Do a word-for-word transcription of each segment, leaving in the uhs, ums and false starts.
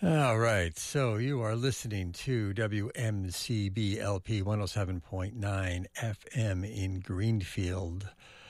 All right, so you are listening to W M C B L P one oh seven point nine F M in Greenfield.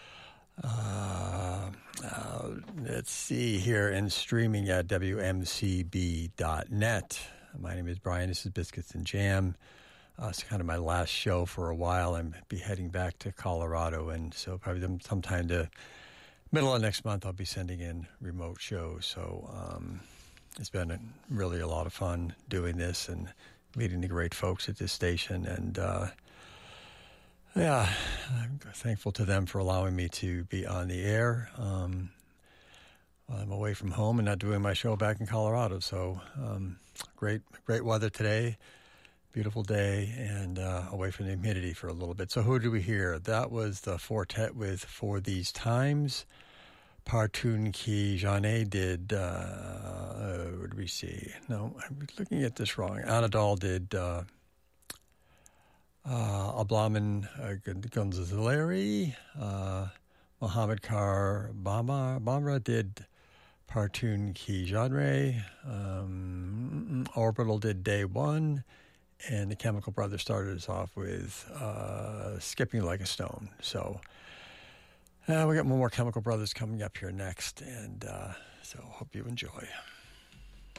Uh, uh, let's see here, and streaming at W M C B dot net. My name is Brian. This is Biscuits and Jam. Uh, it's kind of my last show for a while. I'm be heading back to Colorado, and so probably sometime to middle of next month, I'll be sending in remote shows. So um, it's been a, really a lot of fun doing this and meeting the great folks at this station. And uh, yeah, I'm thankful to them for allowing me to be on the air um, while I'm away from home and not doing my show back in Colorado. So um, great, great weather today. Beautiful day, and uh, away from the humidity for a little bit. So who did we hear? That was the Fortet with For These Times. Partun Ki Jane did, uh, uh, what did we see? No, I'm looking at this wrong. Anadol did uh, uh, Ablaman uh, Gonzaleri. Uh, Mohammed Kar Bama, Bamra did Partun Ki Genre. Um, Orbital did Day One. And the Chemical Brothers started us off with uh, Skipping Like a Stone. So uh, we got more Chemical Brothers coming up here next, and uh, so hope you enjoy.